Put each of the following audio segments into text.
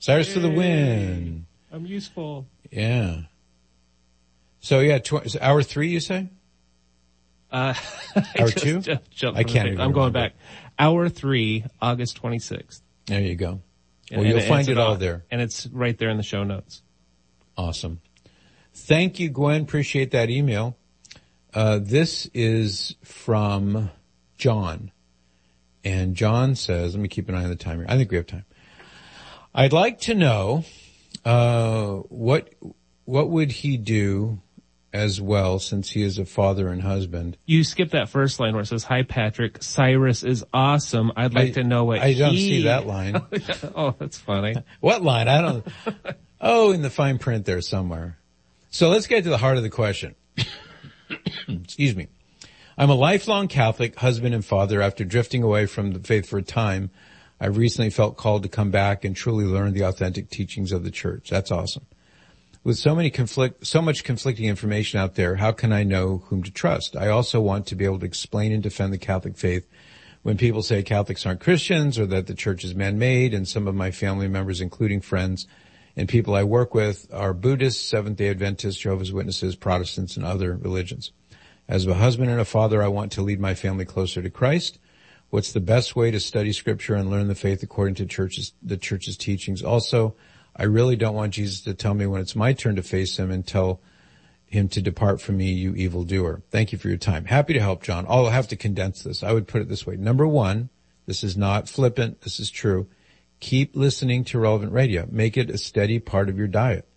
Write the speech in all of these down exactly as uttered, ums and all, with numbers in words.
Cyrus Yay. for the win. I'm useful. Yeah. So yeah, tw- hour three, you say? Uh, hour two? I can't even I'm going back. Hour three, August twenty-sixth. There you go. Well, and, you'll and find it about, all there. And it's right there in the show notes. Awesome. Thank you, Gwen. Appreciate that email. Uh, this is from John. And John says, let me keep an eye on the timer. I think we have time. I'd like to know, uh, what, what would he do as well, since he is a father and husband? You skip that first line where it says, "Hi Patrick, Cyrus is awesome. I'd like I, to know what I he..." don't see that line. Oh, that's funny. What line? I don't, oh, in the fine print there somewhere. So let's get to the heart of the question. Excuse me. I'm a lifelong Catholic husband and father. After drifting away from the faith for a time, I recently felt called to come back and truly learn the authentic teachings of the church. That's awesome. With so many conflict, so much conflicting information out there, how can I know whom to trust? I also want to be able to explain and defend the Catholic faith when people say Catholics aren't Christians or that the church is man-made, and some of my family members, including friends and people I work with, are Buddhists, Seventh-day Adventists, Jehovah's Witnesses, Protestants, and other religions. As a husband and a father, I want to lead my family closer to Christ. What's the best way to study Scripture and learn the faith according to church's, the church's teachings? Also, I really don't want Jesus to tell me when it's my turn to face him and tell him to depart from me, you evildoer. Thank you for your time. Happy to help, John. I'll have to condense this. I would put it this way. Number one, this is not flippant. This is true. Keep listening to Relevant Radio. Make it a steady part of your diet.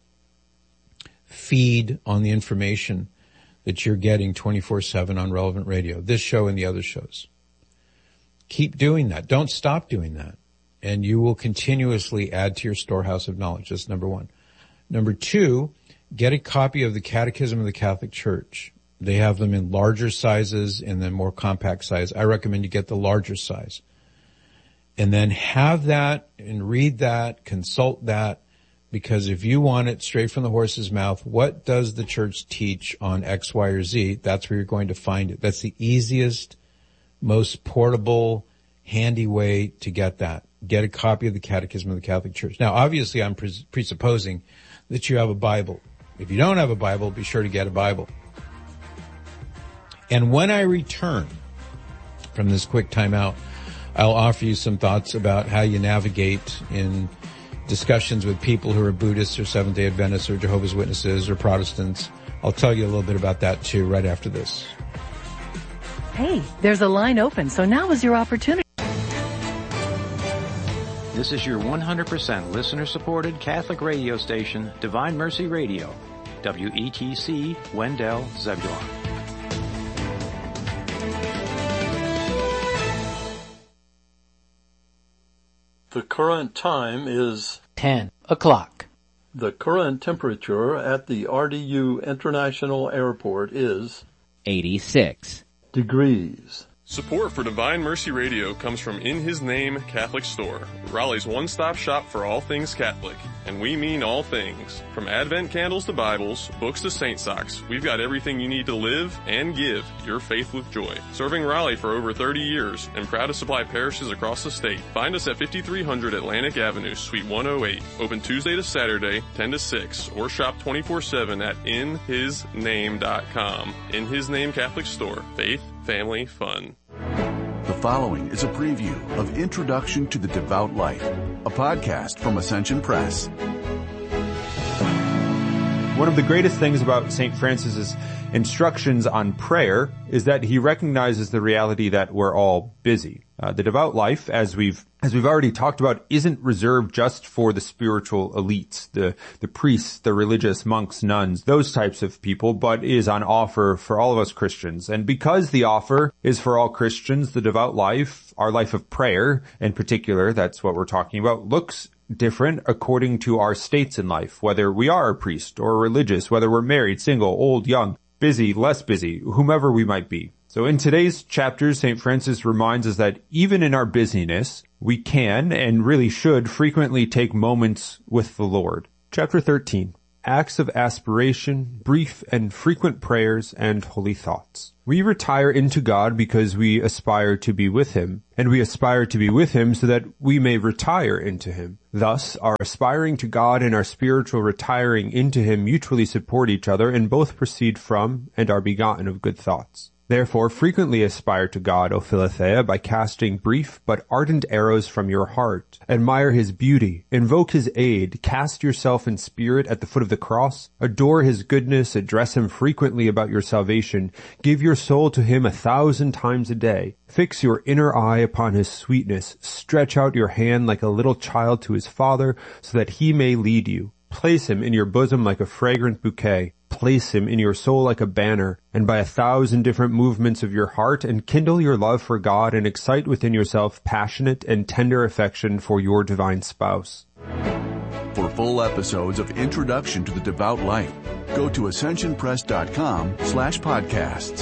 Feed on the information that you're getting twenty-four seven on Relevant Radio, this show and the other shows. Keep doing that. Don't stop doing that. And you will continuously add to your storehouse of knowledge. That's number one. Number two, get a copy of the Catechism of the Catholic Church. They have them in larger sizes and then more compact size. I recommend you get the larger size. And then have that and read that, consult that, because if you want it straight from the horse's mouth, what does the church teach on X, Y, or Z? That's where you're going to find it. That's the easiest, most portable, handy way to get that. Get a copy of the Catechism of the Catholic Church. Now, obviously, I'm pres- presupposing that you have a Bible. If you don't have a Bible, be sure to get a Bible. And when I return from this quick timeout, I'll offer you some thoughts about how you navigate in discussions with people who are Buddhists or Seventh-day Adventists or Jehovah's Witnesses or Protestants. I'll tell you a little bit about that, too, right after this. Hey, there's a line open, so now is your opportunity. This is your one hundred percent listener-supported Catholic radio station, Divine Mercy Radio, W E T C, Wendell, Zebulon. The current time is ten o'clock. The current temperature at the R D U International Airport is eighty-six degrees. Support for Divine Mercy Radio comes from In His Name Catholic Store, Raleigh's one-stop shop for all things Catholic. And we mean all things. From Advent candles to Bibles, books to saint socks, we've got everything you need to live and give your faith with joy. Serving Raleigh for over thirty years and proud to supply parishes across the state. Find us at fifty-three hundred Atlantic Avenue, Suite one oh eight. Open Tuesday to Saturday, ten to six, or shop twenty-four seven at in his name dot com. In His Name Catholic Store. Faith, family, fun. The following is a preview of Introduction to the Devout Life, a podcast from Ascension Press. One of the greatest things about Saint Francis's instructions on prayer is that he recognizes the reality that we're all busy. Uh, the devout life, as we've as we've already talked about, isn't reserved just for the spiritual elites, the the priests, the religious monks, nuns, those types of people, but is on offer for all of us Christians. And because the offer is for all Christians, the devout life, our life of prayer in particular, that's what we're talking about, looks different according to our states in life, whether we are a priest or religious, whether we're married, single, old, young, busy, less busy, whomever we might be. So in today's chapter, Saint Francis reminds us that even in our busyness, we can and really should frequently take moments with the Lord. Chapter thirteen. acts of aspiration, brief and frequent prayers, and holy thoughts. We retire into God because we aspire to be with Him, and we aspire to be with Him so that we may retire into Him. Thus, our aspiring to God and our spiritual retiring into Him mutually support each other and both proceed from and are begotten of good thoughts. Therefore, frequently aspire to God, O Philothea, by casting brief but ardent arrows from your heart. Admire His beauty, invoke His aid, cast yourself in spirit at the foot of the cross, adore His goodness, address Him frequently about your salvation, give your soul to Him a thousand times a day, fix your inner eye upon His sweetness, stretch out your hand like a little child to his father, so that He may lead you. Place Him in your bosom like a fragrant bouquet. Place Him in your soul like a banner, and by a thousand different movements of your heart enkindle your love for God and excite within yourself passionate and tender affection for your divine spouse. For full episodes of Introduction to the Devout Life, go to ascensionpress.com slash podcasts.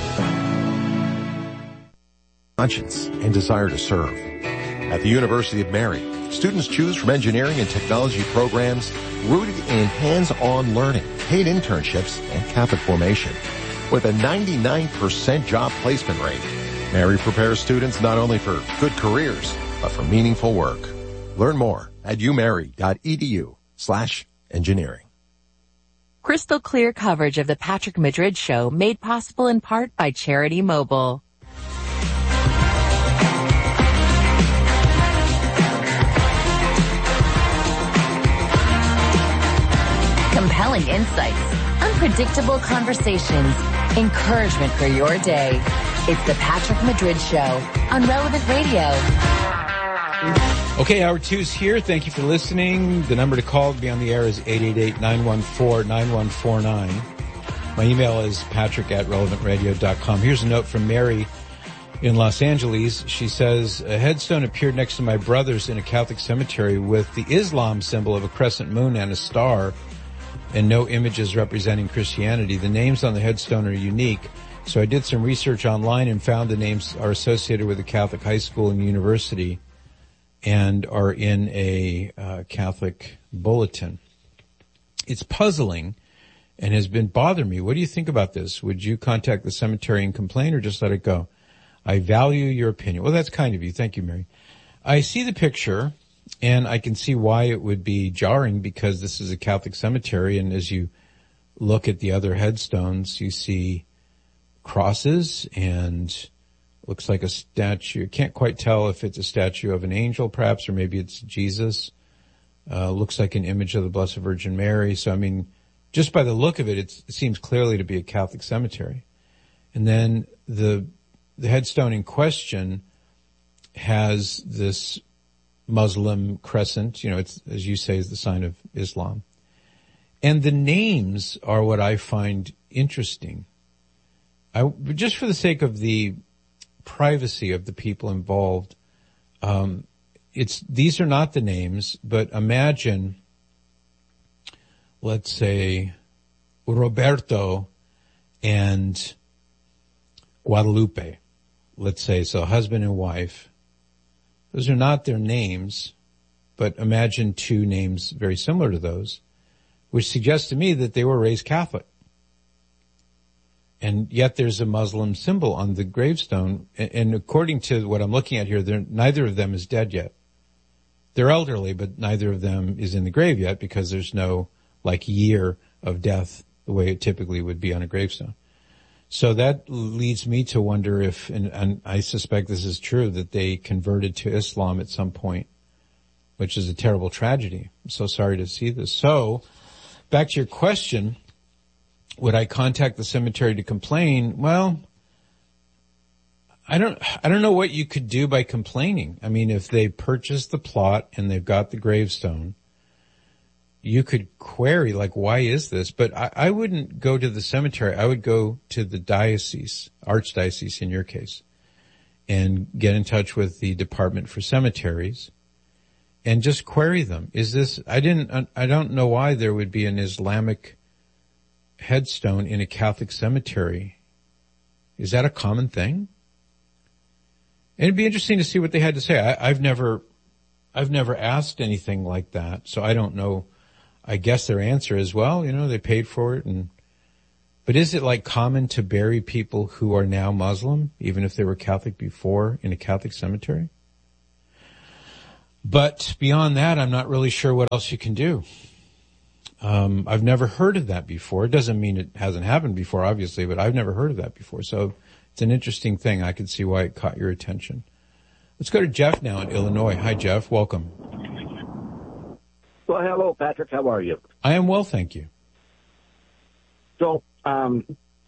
Conscience and desire to serve. At the University of Mary, students choose from engineering and technology programs rooted in hands-on learning, paid internships, and Catholic formation. With a ninety-nine percent job placement rate, Mary prepares students not only for good careers, but for meaningful work. Learn more at umary.edu slash engineering. Crystal clear coverage of the Patrick Madrid Show made possible in part by Charity Mobile. Compelling insights, unpredictable conversations, encouragement for your day. It's the Patrick Madrid Show on Relevant Radio. Okay, hour two's here. Thank you for listening. The number to call to be on the air is eight eight eight, nine one four, nine one four nine. My email is patrick at relevant radio dot com. Here's a note from Mary in Los Angeles. She says, a headstone appeared next to my brother's in a Catholic cemetery with the Islam symbol of a crescent moon and a star, and no images representing Christianity. The names on the headstone are unique, so I did some research online and found the names are associated with a Catholic high school and university and are in a uh, Catholic bulletin. It's puzzling and has been bothering me. What do you think about this? Would you contact the cemetery and complain or just let it go? I value your opinion. Well, that's kind of you. Thank you, Mary. I see the picture, and I can see why it would be jarring because this is a Catholic cemetery, and as you look at the other headstones, you see crosses and looks like a statue. You can't quite tell if it's a statue of an angel perhaps, or maybe it's Jesus. Uh, looks like an image of the Blessed Virgin Mary. So, I mean, just by the look of it, it's, it seems clearly to be a Catholic cemetery. And then the, the headstone in question has this Muslim crescent, you know, it's, as you say, is the sign of Islam. And the names are what I find interesting. I, just for the sake of the privacy of the people involved, um, it's, these are not the names, but imagine, let's say, Roberto and Guadalupe, let's say, so husband and wife. Those are not their names, but imagine two names very similar to those, which suggests to me that they were raised Catholic. And yet there's a Muslim symbol on the gravestone, and according to what I'm looking at here, neither of them is dead yet. They're elderly, but neither of them is in the grave yet because there's no, like, year of death the way it typically would be on a gravestone. So that leads me to wonder if, and, and I suspect this is true, that they converted to Islam at some point, which is a terrible tragedy. I'm so sorry to see this. So, back to your question, would I contact the cemetery to complain? Well, I don't, I don't know what you could do by complaining. I mean, if they purchased the plot and they've got the gravestone, you could query, like, why is this? But I, I wouldn't go to the cemetery. I would go to the diocese, archdiocese in your case, and get in touch with the Department for Cemeteries and just query them. Is this, I didn't, I don't know why there would be an Islamic headstone in a Catholic cemetery. Is that a common thing? And it'd be interesting to see what they had to say. I, I've never, I've never asked anything like that, so I don't know. I guess their answer is, well, you know, they paid for it. And but is it like common to bury people who are now Muslim, even if they were Catholic before, in a Catholic cemetery? But beyond that, I'm not really sure what else you can do. Um, I've never heard of that before. It doesn't mean it hasn't happened before, obviously, but I've never heard of that before. So it's an interesting thing. I can see why it caught your attention. Let's go to Jeff now in Illinois. Hi, Jeff. Welcome. Well, hello, Patrick. How are you? I am well, thank you. So, um,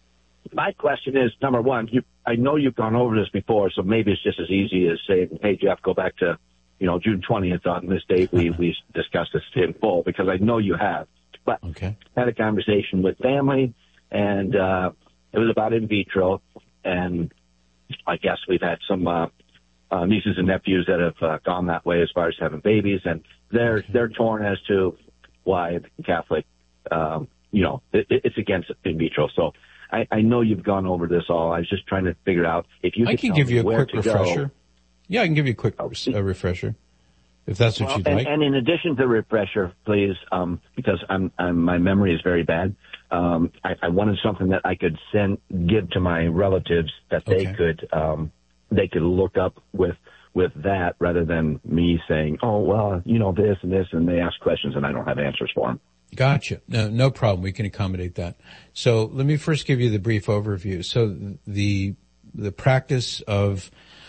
my question is, number one, you, I know you've gone over this before, so maybe it's just as easy as saying, hey, Jeff, go back to, you know, June twentieth on this date. We, we discussed this in full, because I know you have. But okay. I had a conversation with family, and uh, it was about in vitro, and I guess we've had some uh, uh, nieces and nephews that have uh, gone that way as far as having babies, and they're okay. they're torn as to why the Catholic, um, you know, it, it's against in vitro. So I, I know you've gone over this all. I was just trying to figure out if you could I can tell give me you a where quick to refresher. go. Yeah, I can give you a quick oh, uh, refresher, if that's what well, you'd and, like. And in addition to refresher, please, um, because I'm, I'm, my memory is very bad, um, I, I wanted something that I could send, give to my relatives that they Okay. could, um, they could look up with, with that rather than me saying, oh, well, you know, this and this, and they ask questions and I don't have answers for them. Gotcha. No, no problem. We can accommodate that. So let me first give you the brief overview. So the, the practice of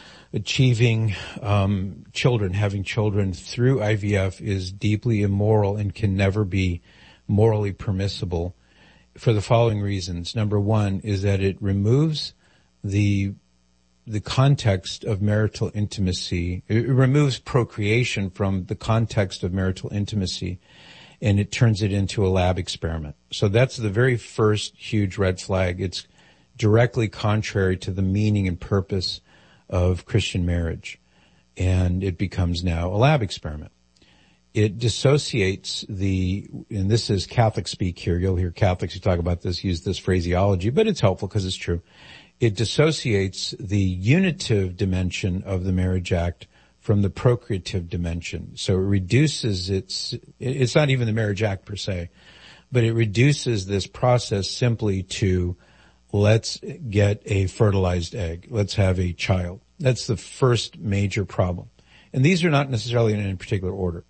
achieving um, children, having children through I V F is deeply immoral and can never be morally permissible for the following reasons. Number one is that it removes the the context of marital intimacy. It removes procreation from the context of marital intimacy, and it turns it into a lab experiment. So that's the very first huge red flag. It's directly contrary to the meaning and purpose of Christian marriage, and it becomes now a lab experiment. It dissociates the, and this is Catholic speak here, you'll hear Catholics who talk about this use this phraseology, but it's helpful because it's true. It dissociates the unitive dimension of the marriage act from the procreative dimension. So it reduces its, it's not even the marriage act per se, but it reduces this process simply to let's get a fertilized egg. Let's have a child. That's the first major problem. And these are not necessarily in any particular order.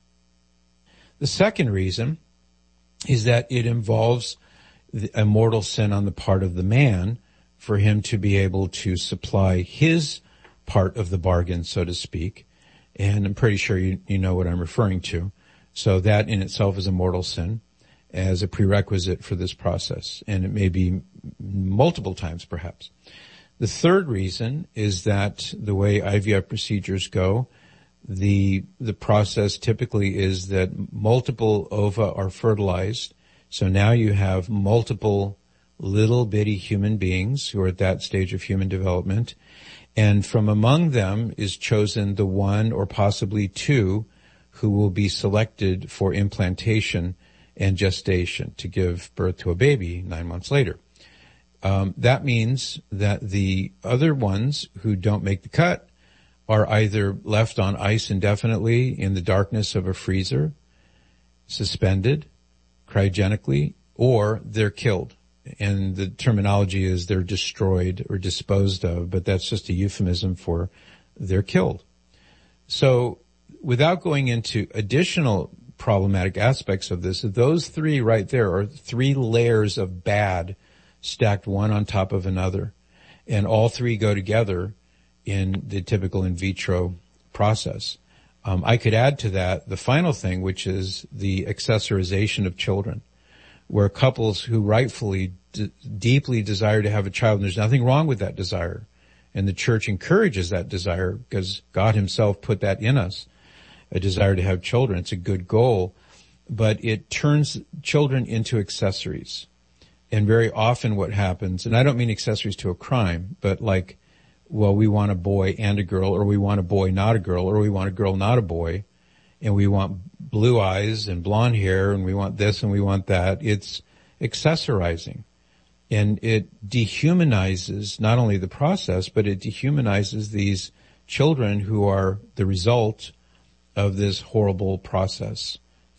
The second reason is that it involves a mortal sin on the part of the man for him to be able to supply his part of the bargain, so to speak. And I'm pretty sure you, you know what I'm referring to. So that in itself is a mortal sin as a prerequisite for this process. And it may be multiple times perhaps. The third reason is that the way I V F procedures go, the the process typically is that multiple ova are fertilized. So now you have multiple little bitty human beings who are at that stage of human development. And from among them is chosen the one or possibly two who will be selected for implantation and gestation to give birth to a baby nine months later. Um, that means that the other ones who don't make the cut are either left on ice indefinitely in the darkness of a freezer, suspended cryogenically, or they're killed. And the terminology is they're destroyed or disposed of, but that's just a euphemism for they're killed. So without going into additional problematic aspects of this, those three right there are three layers of bad stacked one on top of another, and all three go together in the typical in vitro process. Um, I could add to that the final thing, which is the accessorization of children, where couples who rightfully d- deeply desire to have a child, and there's nothing wrong with that desire, and the church encourages that desire because God himself put that in us, a desire to have children. It's a good goal, but it turns children into accessories. And very often what happens, and I don't mean accessories to a crime, but like, well, we want a boy and a girl, or we want a boy not a girl, or we want a girl not a boy, and we want blue eyes and blonde hair, and we want this and we want that. It's accessorizing. And it dehumanizes not only the process, but it dehumanizes these children who are the result of this horrible process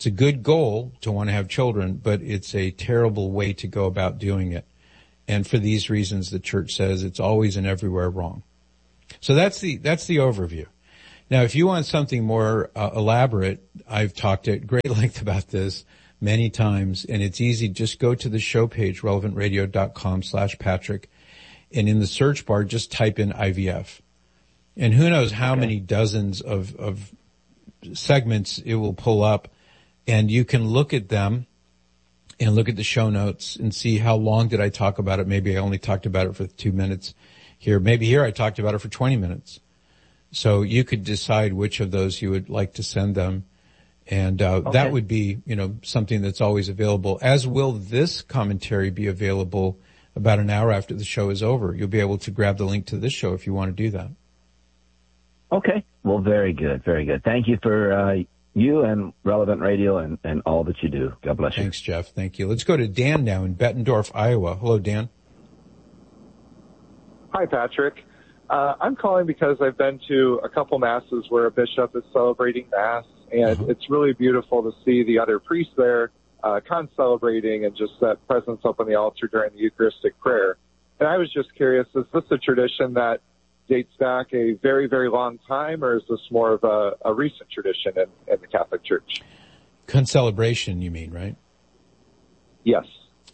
It's a good goal to want to have children, but it's a terrible way to go about doing it. And for these reasons, the church says it's always and everywhere wrong. So that's the, that's the overview. Now, if you want something more uh, elaborate, I've talked at great length about this many times, and it's easy. Just go to the show page, relevant radio dot com slash Patrick, and in the search bar, just type in I V F. And who knows how okay. many dozens of, of segments it will pull up, and you can look at them and look at the show notes and see how long did I talk about it. Maybe I only talked about it for two minutes here. Maybe here I talked about it for twenty minutes. So you could decide which of those you would like to send them. And uh, okay. that would be, you know, something that's always available, as will this commentary be available about an hour after the show is over. You'll be able to grab the link to this show if you want to do that. Okay. Well, very good. Very good. Thank you for uh, you and Relevant Radio and, and all that you do. God bless you. Thanks, Jeff. Thank you. Let's go to Dan now in Bettendorf, Iowa. Hello, Dan. Hi, Patrick. Uh, I'm calling because I've been to a couple masses where a bishop is celebrating mass, and uh-huh. it's really beautiful to see the other priests there uh, con-celebrating and just that presence up on the altar during the Eucharistic prayer. And I was just curious, is this a tradition that dates back a very, very long time, or is this more of a, a recent tradition in, in the Catholic Church? Con-celebration, you mean, right? Yes.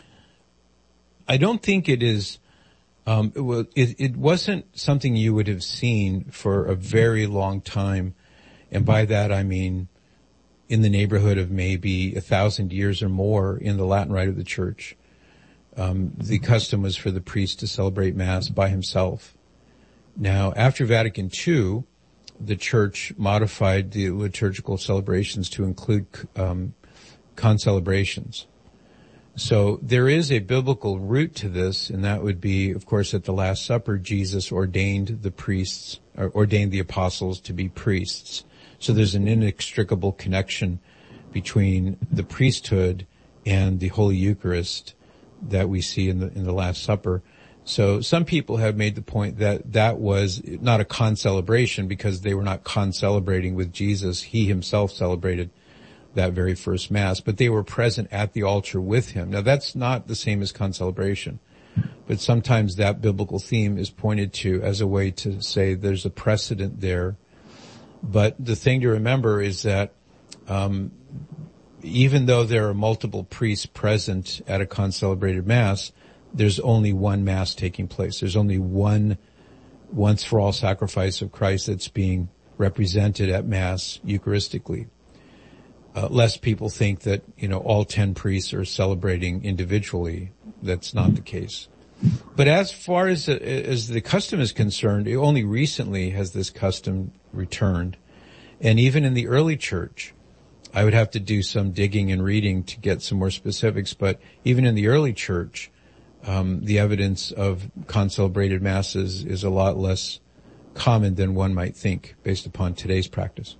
I don't think it is... Um, it, it, it wasn't something you would have seen for a very long time. And by that, I mean in the neighborhood of maybe a thousand years or more in the Latin Rite of the Church. Um, the custom was for the priest to celebrate Mass by himself. Now, after Vatican Two, the Church modified the liturgical celebrations to include um, concelebrations. So there is a biblical root to this, and that would be, of course, at the Last Supper, Jesus ordained the priests, or ordained the apostles to be priests. So there's an inextricable connection between the priesthood and the Holy Eucharist that we see in the in the Last Supper. So some people have made the point that that was not a con-celebration because they were not con-celebrating with Jesus. He himself celebrated that very first Mass, but they were present at the altar with him. Now, that's not the same as con-celebration, but sometimes that biblical theme is pointed to as a way to say there's a precedent there. But the thing to remember is that um, even though there are multiple priests present at a con-celebrated Mass, there's only one Mass taking place. There's only one once-for-all sacrifice of Christ that's being represented at Mass Eucharistically. Uh, lest people think that, you know, all ten priests are celebrating individually. That's not the case. But as far as, as the custom is concerned, only recently has this custom returned. And even in the early church, I would have to do some digging and reading to get some more specifics, but even in the early church, um, the evidence of concelebrated masses is a lot less common than one might think based upon today's practice.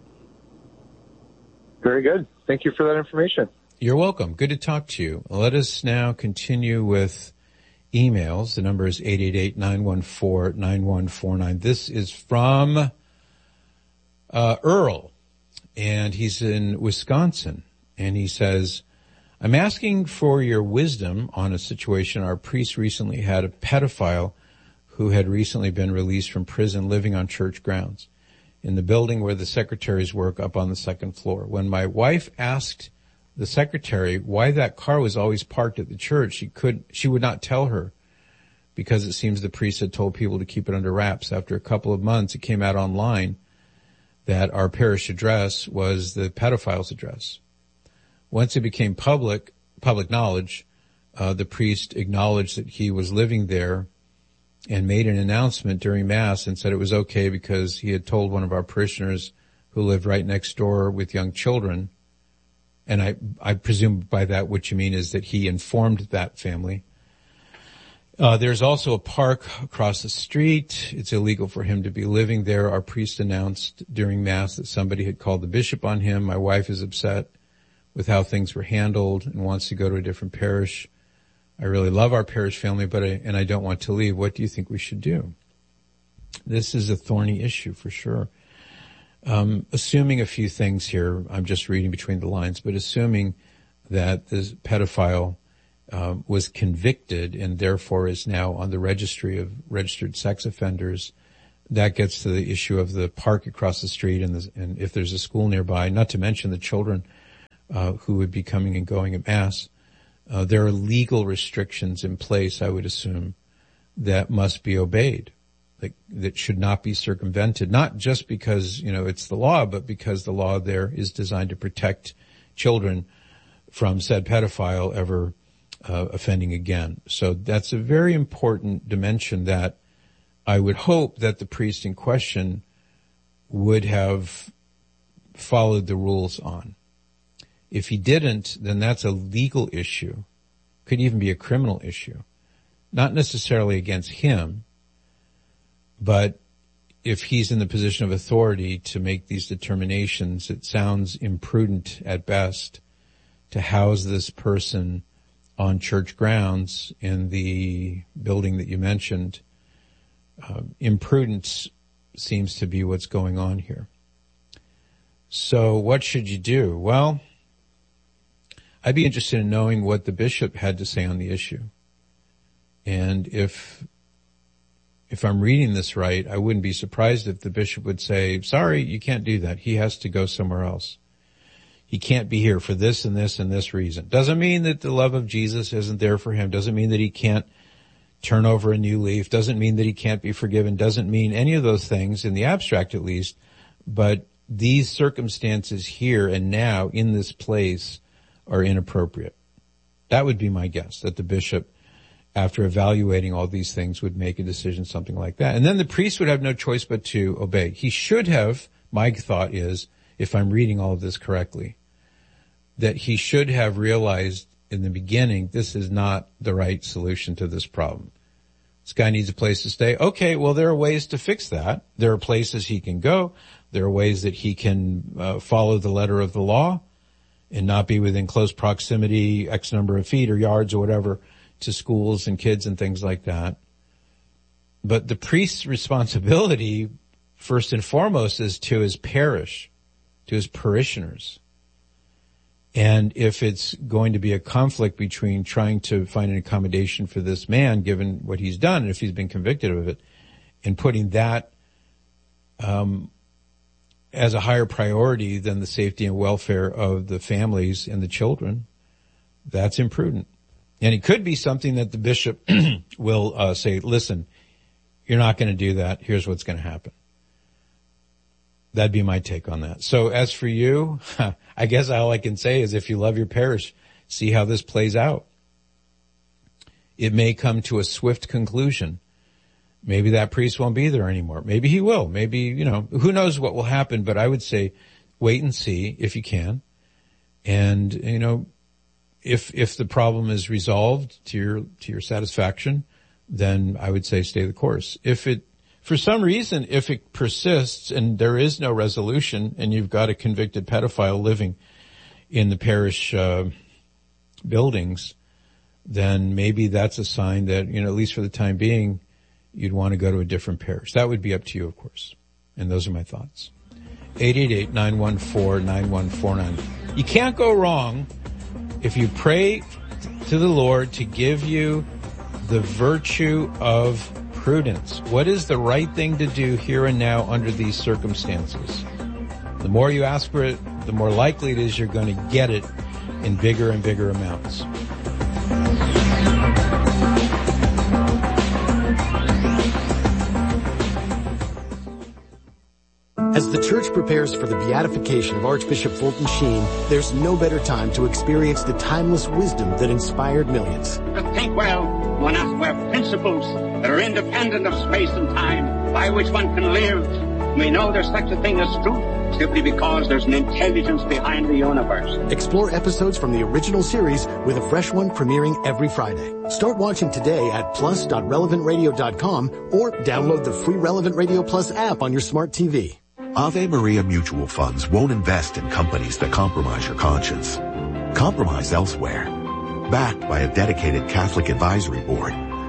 Very good. Thank you for that information. You're welcome. Good to talk to you. Let us now continue with emails. The number is eight eight eight, nine one four, nine one four nine. This is from uh Earl, and he's in Wisconsin, and he says, I'm asking for your wisdom on a situation. Our priest recently had a pedophile who had recently been released from prison living on church grounds in the building where the secretaries work up on the second floor. When my wife asked the secretary why that car was always parked at the church, she could, she would not tell her because it seems the priest had told people to keep it under wraps. After a couple of months, it came out online that our parish address was the pedophile's address. Once it became public, public knowledge, uh, the priest acknowledged that he was living there and made an announcement during Mass and said it was okay because he had told one of our parishioners who lived right next door with young children. And I, I presume by that what you mean is that he informed that family. Uh, there's also a park across the street. It's illegal for him to be living there. Our priest announced during Mass that somebody had called the bishop on him. My wife is upset with how things were handled and wants to go to a different parish. I really love our parish family, but I, and I don't want to leave. What do you think we should do? This is a thorny issue for sure. Um, assuming a few things here, I'm just reading between the lines, but assuming that this pedophile um, was convicted and therefore is now on the registry of registered sex offenders, that gets to the issue of the park across the street and, the, and if there's a school nearby, not to mention the children uh, who would be coming and going at Mass. Uh, there are legal restrictions in place, I would assume, that must be obeyed. That, that should not be circumvented, not just because, you know, it's the law, but because the law there is designed to protect children from said pedophile ever uh, offending again. So that's a very important dimension that I would hope that the priest in question would have followed the rules on. If he didn't, then that's a legal issue, could even be a criminal issue, not necessarily against him, but if he's in the position of authority to make these determinations, it sounds imprudent at best to house this person on church grounds in the building that you mentioned. Uh, imprudence seems to be what's going on here. So what should you do? Well, I'd be interested in knowing what the bishop had to say on the issue. And if If I'm reading this right, I wouldn't be surprised if the bishop would say, sorry, you can't do that. He has to go somewhere else. He can't be here for this and this and this reason. Doesn't mean that the love of Jesus isn't there for him. Doesn't mean that he can't turn over a new leaf. Doesn't mean that he can't be forgiven. Doesn't mean any of those things, in the abstract at least. But these circumstances here and now in this place are inappropriate. That would be my guess, that the bishop, after evaluating all these things, would make a decision, something like that. And then the priest would have no choice but to obey. He should have, my thought is, if I'm reading all of this correctly, that he should have realized in the beginning, this is not the right solution to this problem. This guy needs a place to stay. Okay, well, there are ways to fix that. There are places he can go. There are ways that he can uh, follow the letter of the law and not be within close proximity, X number of feet or yards or whatever, to schools and kids and things like that. But the priest's responsibility, first and foremost, is to his parish, to his parishioners. And if it's going to be a conflict between trying to find an accommodation for this man, given what he's done, and if he's been convicted of it, and putting that um, as a higher priority than the safety and welfare of the families and the children, that's imprudent. And it could be something that the bishop will uh, say, listen, you're not going to do that. Here's what's going to happen. That'd be my take on that. So as for you, I guess all I can say is if you love your parish, see how this plays out. It may come to a swift conclusion. Maybe that priest won't be there anymore. Maybe he will. Maybe, you know, who knows what will happen, but I would say wait and see if you can. And, you know, if, if the problem is resolved to your, to your satisfaction, then I would say stay the course. If it, for some reason, if it persists and there is no resolution and you've got a convicted pedophile living in the parish, uh, buildings, then maybe that's a sign that, you know, at least for the time being, you'd want to go to a different parish. That would be up to you, of course. And those are my thoughts. eight eight eight, nine one four, nine one four nine. You can't go wrong if you pray to the Lord to give you the virtue of prudence. What is the right thing to do here and now under these circumstances? The more you ask for it, the more likely it is you're going to get it in bigger and bigger amounts. As the Church prepares for the beatification of Archbishop Fulton Sheen, there's no better time to experience the timeless wisdom that inspired millions. To think well, one has to have principles that are independent of space and time, by which one can live. We know there's such a thing as truth, simply because there's an intelligence behind the universe. Explore episodes from the original series with a fresh one premiering every Friday. Start watching today at plus dot relevant radio dot com or download the free Relevant Radio Plus app on your smart T V. Ave Maria Mutual Funds won't invest in companies that compromise your conscience. Compromise elsewhere. Backed by a dedicated Catholic advisory board,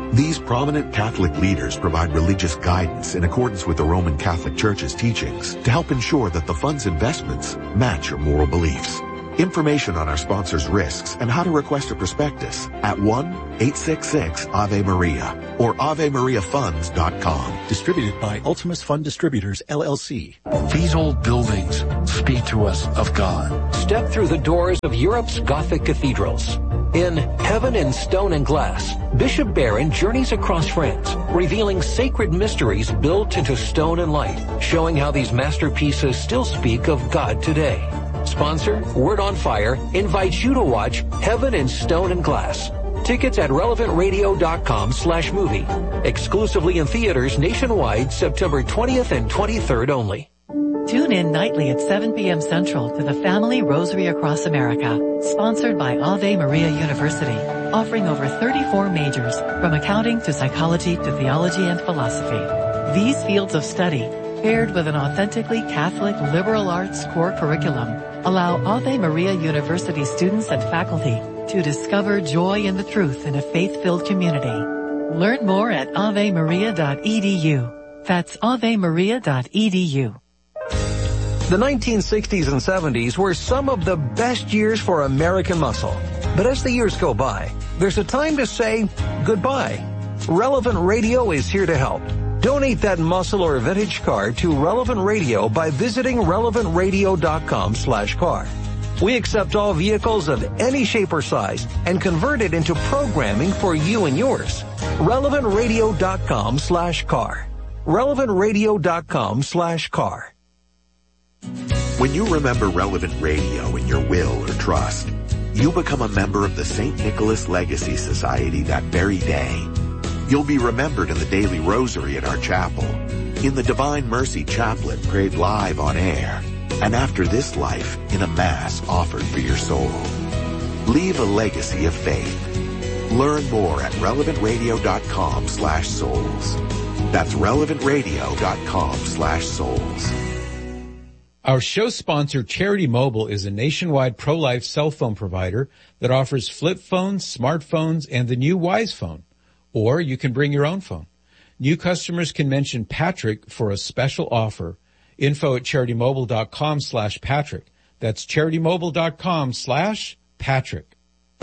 These prominent Catholic leaders provide religious guidance in accordance with the Roman Catholic Church's teachings to help ensure that the fund's investments match your moral beliefs. Information on our sponsors' risks and how to request a prospectus at one eight six six Ave Maria or ave maria funds dot com. Distributed by Ultimus Fund Distributors, L L C. These old buildings speak to us of God. Step through the doors of Europe's Gothic cathedrals. In Heaven in Stone and Glass, Bishop Barron journeys across France, revealing sacred mysteries built into stone and light, showing how these masterpieces still speak of God today. Sponsor, Word on Fire, invites you to watch Heaven in Stone and Glass. Tickets at relevant radio dot com slash movie. Exclusively in theaters nationwide September twentieth and twenty-third only. Tune in nightly at seven p.m. Central to the Family Rosary Across America, sponsored by Ave Maria University, offering over thirty-four majors, from accounting to psychology to theology and philosophy. These fields of study, paired with an authentically Catholic liberal arts core curriculum, allow Ave Maria University students and faculty to discover joy in the truth in a faith-filled community. Learn more at ave maria dot e d u. That's ave maria dot e d u. The nineteen sixties and seventies were some of the best years for American muscle. But as the years go by, there's a time to say goodbye. Relevant Radio is here to help. Donate that muscle or vintage car to Relevant Radio by visiting relevant radio dot com slash car. We accept all vehicles of any shape or size and convert it into programming for you and yours. relevant radio dot com slash car. relevant radio dot com slash car. When you remember Relevant Radio in your will or trust, you become a member of the Saint Nicholas Legacy Society that very day. You'll be remembered in the daily rosary at our chapel, in the Divine Mercy Chaplet prayed live on air, and after this life in a mass offered for your soul. Leave a legacy of faith. Learn more at relevant radio dot com slash souls. That's relevant radio dot com slash souls. Our show sponsor, Charity Mobile, is a nationwide pro-life cell phone provider that offers flip phones, smartphones, and the new Wise Phone. Or you can bring your own phone. New customers can mention Patrick for a special offer. Info at charity mobile dot com slash Patrick. That's charity mobile dot com slash Patrick.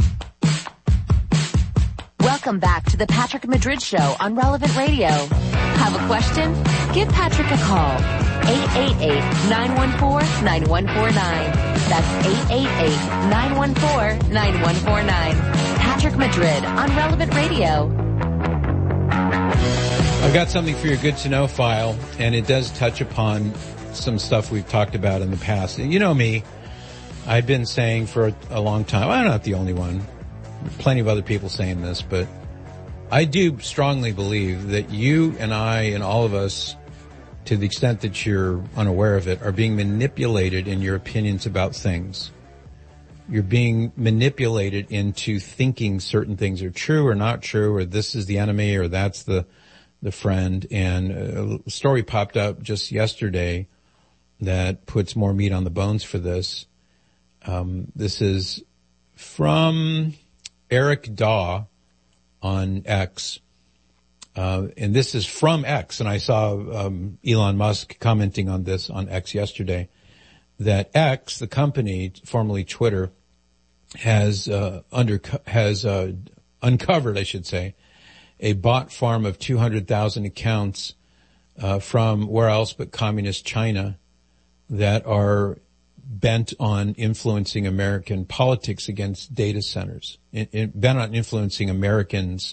Welcome back to the Patrick Madrid Show on Relevant Radio. Have a question? Give Patrick a call. eight eight eight, nine one four, nine one four nine. That's eight eight eight, nine one four, nine one four nine. Patrick Madrid on Relevant Radio. I've got something for your good to know file, and it does touch upon some stuff we've talked about in the past. And you know me, I've been saying for a, a long time, I'm not the only one, plenty of other people saying this, but I do strongly believe that you and I and all of us, to the extent that you're unaware of it, are being manipulated in your opinions about things. You're being manipulated into thinking certain things are true or not true, or this is the enemy, or that's the the friend. And a story popped up just yesterday that puts more meat on the bones for this. Um, this is from Eric Daw on X. Uh, and this is from X, and I saw um, Elon Musk commenting on this on X yesterday, that X, the company, formerly Twitter, has uh, under has uh, uncovered, I should say, a bot farm of two hundred thousand accounts uh, from where else but communist China that are bent on influencing American politics against data centers, in, in, bent on influencing Americans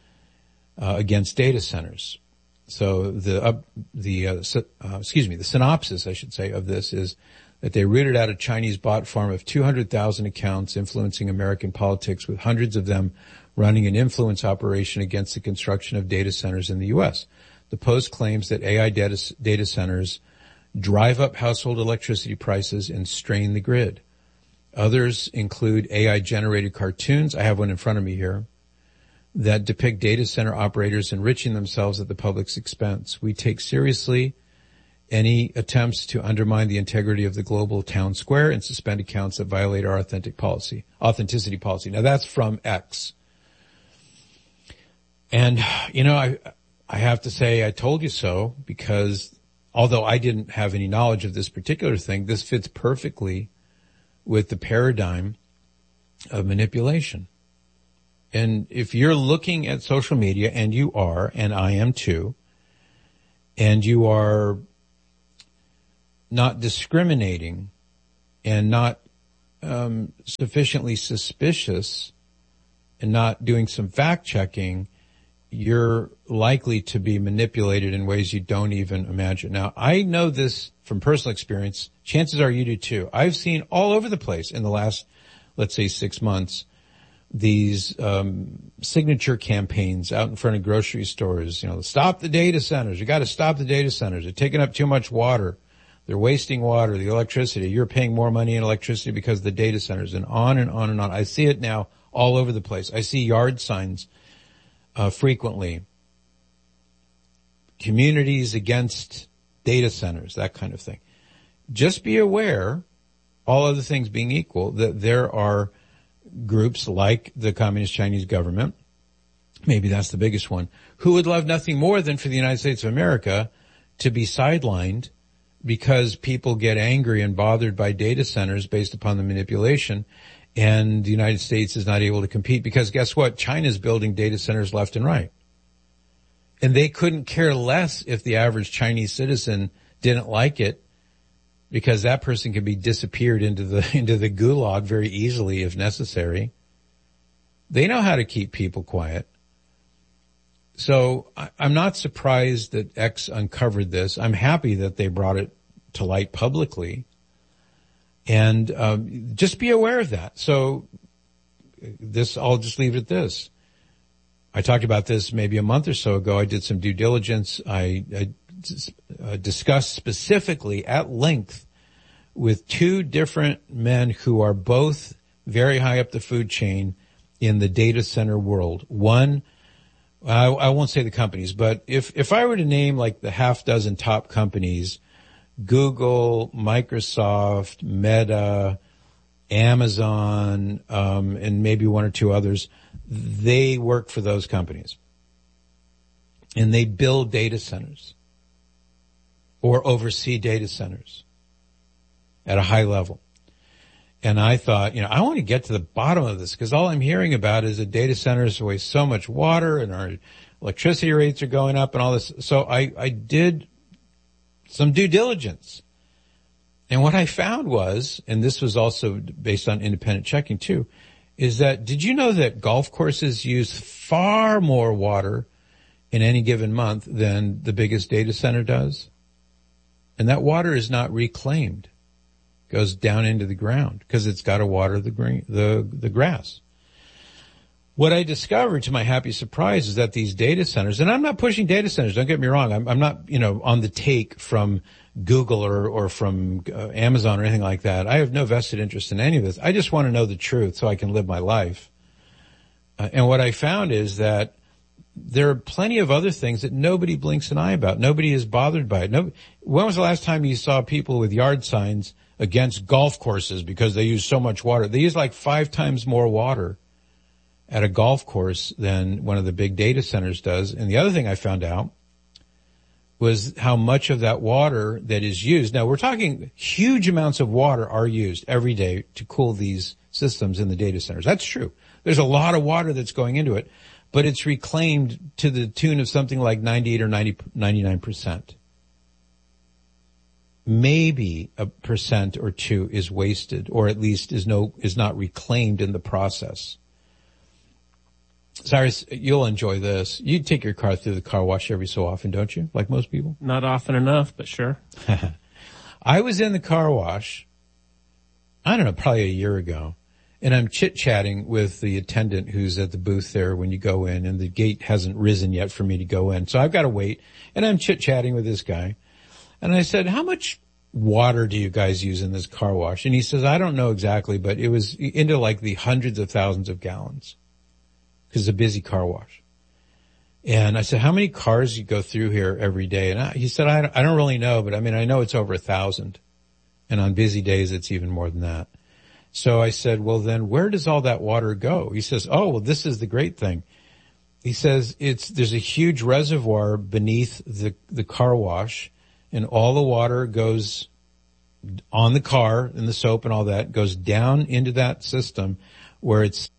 uh, against data centers. So the uh, the uh, uh, excuse me, the synopsis, I should say, of this is that they rooted out a Chinese bot farm of two hundred thousand accounts influencing American politics, with hundreds of them running an influence operation against the construction of data centers in the U S. The Post claims that A I data, data centers drive up household electricity prices and strain the grid. Others include A I-generated cartoons, I have one in front of me here, that depict data center operators enriching themselves at the public's expense. We take seriously any attempts to undermine the integrity of the global town square and suspend accounts that violate our authentic policy, authenticity policy. Now that's from X. And, you know, I, I have to say I told you so, because although I didn't have any knowledge of this particular thing, this fits perfectly with the paradigm of manipulation. And if you're looking at social media, and you are, and I am too, and you are not discriminating and not um, sufficiently suspicious and not doing some fact-checking, you're likely to be manipulated in ways you don't even imagine. Now, I know this from personal experience. Chances are you do too. I've seen all over the place in the last, let's say, six months, these um signature campaigns out in front of grocery stores. You know, stop the data centers. You got to stop the data centers. They're taking up too much water. They're wasting water, the electricity. You're paying more money in electricity because of the data centers, and on and on and on. I see it now all over the place. I see yard signs uh frequently. Communities against data centers, that kind of thing. Just be aware, all other things being equal, that there are groups like the Communist Chinese government, maybe that's the biggest one, who would love nothing more than for the United States of America to be sidelined because people get angry and bothered by data centers based upon the manipulation, and the United States is not able to compete because guess what? China's building data centers left and right. And they couldn't care less if the average Chinese citizen didn't like it, because that person can be disappeared into the, into the gulag very easily if necessary. They know how to keep people quiet. So I, I'm not surprised that X uncovered this. I'm happy that they brought it to light publicly. And, um, just be aware of that. So this, I'll just leave it at this. I talked about this maybe a month or so ago. I did some due diligence. I, I Uh, discussed specifically at length with two different men who are both very high up the food chain in the data center world. One, I, I won't say the companies, but if, if I were to name like the half dozen top companies, Google, Microsoft, Meta, Amazon, um, and maybe one or two others, they work for those companies. And they build data centers or oversee data centers at a high level. And I thought, you know, I want to get to the bottom of this, because all I'm hearing about is that data centers waste so much water and our electricity rates are going up and all this. So I, I did some due diligence. And what I found was, and this was also based on independent checking too, is that, did you know that golf courses use far more water in any given month than the biggest data center does? And that water is not reclaimed. It goes down into the ground because it's got to water the green, the, the grass. What I discovered, to my happy surprise, is that these data centers, and I'm not pushing data centers, don't get me wrong. I'm, I'm not, you know, on the take from Google or, or from uh, Amazon or anything like that. I have no vested interest in any of this. I just want to know the truth so I can live my life. Uh, and what I found is that there are plenty of other things that nobody blinks an eye about. Nobody is bothered by it. No, when was the last time you saw people with yard signs against golf courses because they use so much water? They use like five times more water at a golf course than one of the big data centers does. And the other thing I found out was how much of that water that is used. Now, we're talking huge amounts of water are used every day to cool these systems in the data centers. That's true. There's a lot of water that's going into it, but it's reclaimed to the tune of something like ninety-eight or ninety, ninety-nine percent. Maybe a percent or two is wasted, or at least is no, is not reclaimed in the process. Cyrus, you'll enjoy this. You take your car through the car wash every so often, don't you? Like most people? Not often enough, but sure. I was in the car wash, I don't know, probably a year ago, and I'm chit-chatting with the attendant who's at the booth there when you go in, and the gate hasn't risen yet for me to go in. So I've got to wait, and I'm chit-chatting with this guy. And I said, how much water do you guys use in this car wash? And he says, I don't know exactly, but it was into like the hundreds of thousands of gallons. Because it's a busy car wash. And I said, how many cars you go through here every day? And I, he said, I, I don't really know, but I mean, I know it's over a thousand. And on busy days, it's even more than that. So I said, well, then where does all that water go? He says, oh, well, this is the great thing. he says it's, there's a huge reservoir beneath the, the car wash, and all the water goes on the car and the soap and all that goes down into that system where it's